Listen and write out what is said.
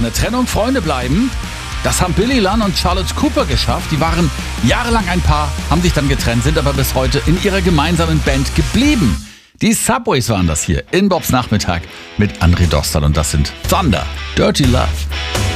einer Trennung Freunde bleiben. Das haben Billy Lunn und Charlotte Cooper geschafft. Die waren jahrelang ein Paar, haben sich dann getrennt, sind aber bis heute in ihrer gemeinsamen Band geblieben. Die Subways waren das hier in Bobs Nachmittag mit André Dostal und das sind Thunder, Dirty Love.